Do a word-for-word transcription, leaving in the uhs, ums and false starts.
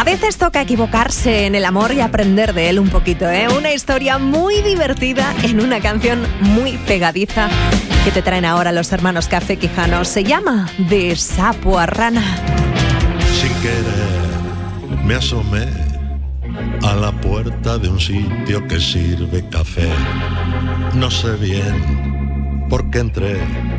veces toca equivocarse en el amor y aprender de él un poquito, ¿eh? Una historia muy divertida en una canción muy pegadiza que te traen ahora los hermanos Café Quijano. Se llama De sapo a rana. Sin querer me asomé a la puerta de un sitio que sirve café. No sé bien por qué entré,